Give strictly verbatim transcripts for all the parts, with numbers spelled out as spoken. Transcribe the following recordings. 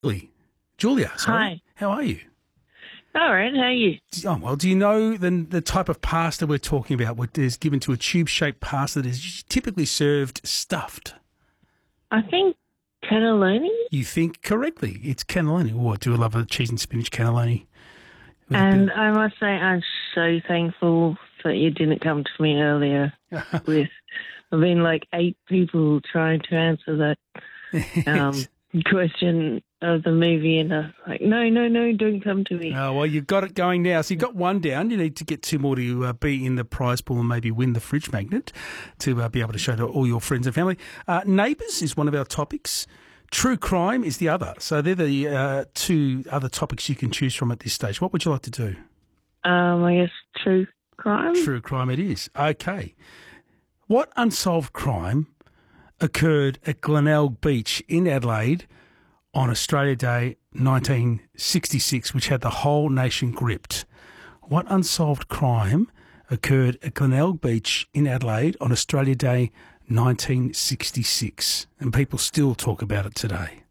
Julie. Julia, sorry. Hi. How are you? All right, how are you? Oh, well, do you know the, the type of pasta we're talking about, what is given to a tube-shaped pasta that is typically served stuffed? I think cannelloni. You think correctly. It's cannelloni. Oh, I do love a cheese and spinach cannelloni. With a And bit- I must say I'm so thankful that you didn't come to me earlier with, I've been like eight people trying to answer that um, question of the movie, and I was like, no, no, no, don't come to me. Oh, well, you've got it going now. So you've got one down. You need to get two more to uh, be in the prize pool and maybe win the fridge magnet to uh, be able to show to all your friends and family. Uh, Neighbours is one of our topics. True crime is the other. So they're the uh, two other topics you can choose from at this stage. What would you like to do? Um, I guess true crime. True crime it is. Okay. What unsolved crime occurred at Glenelg Beach in Adelaide on Australia Day nineteen sixty-six, which had the whole nation gripped? What unsolved crime occurred at Glenelg Beach in Adelaide on Australia Day nineteen sixty-six? And people still talk about it today.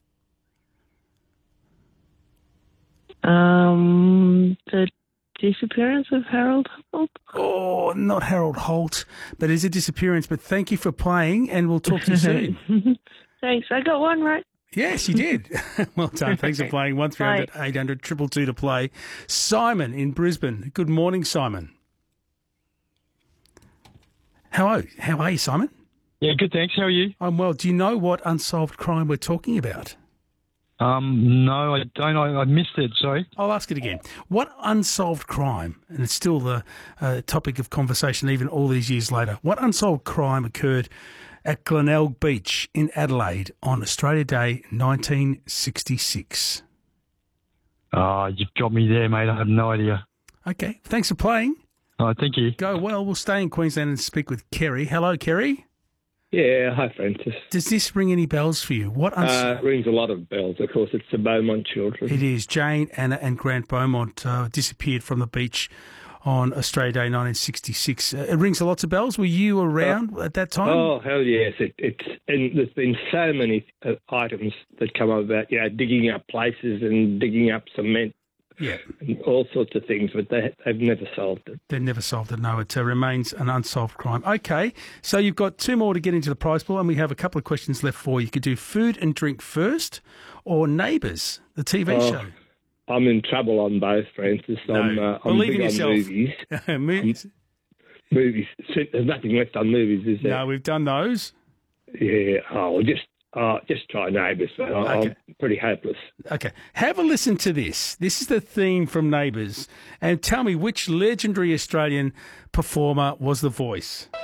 Um, the disappearance of Harold Holt. Oh, not Harold Holt, but it's a disappearance. But thank you for playing, and we'll talk to you soon. Thanks, I got one right. Yes, you did. Well done. Thanks for playing. one three hundred eight hundred two two two to play. Simon in Brisbane. Good morning, Simon. How are, how are you, Simon? Yeah, good, thanks. How are you? I'm well. Do you know what unsolved crime we're talking about? Um, no, I don't. I, I missed it, sorry. I'll ask it again. What unsolved crime, and it's still the uh, topic of conversation even all these years later, what unsolved crime occurred at Glenelg Beach in Adelaide on Australia Day nineteen sixty-six? Ah, you've got me there, mate. I have no idea. Okay, thanks for playing. All right, thank you. Go well. We'll stay in Queensland and speak with Kerry. Hello, Kerry. Yeah, hi Francis. Does this ring any bells for you? What uns- Uh, rings a lot of bells. Of course, it's the Beaumont children. It is. Jane, Anna and Grant Beaumont uh, disappeared from the beach on Australia Day nineteen sixty-six. Uh, it rings a lots of bells. Were you around uh, at that time? Oh, hell yes. It, it's and there's been so many uh, items that come up about, you know, digging up places and digging up cement Yeah. and all sorts of things, but they, they've never solved it. They've never solved it. No, it uh, remains an unsolved crime. Okay, so you've got two more to get into the prize pool, and we have a couple of questions left for you. You could do food and drink first, or Neighbours, the T V Oh, show. I'm in trouble on both, Francis. No, I'm, uh, I'm believe in big on yourself. movies. Movies? Movies. There's nothing left on movies, is there? No, we've done those. Yeah. Oh, well, just uh, just try Neighbours. I- Okay. I'm pretty hopeless. Okay, have a listen to this. This is the theme from Neighbours, and tell me which legendary Australian performer was the voice.